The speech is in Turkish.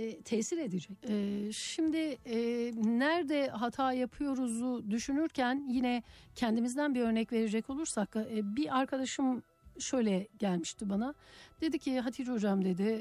tesir edecek. Şimdi nerede hata yapıyoruzu düşünürken yine kendimizden bir örnek verecek olursak bir arkadaşım şöyle gelmişti bana. Dedi ki Hatice hocam dedi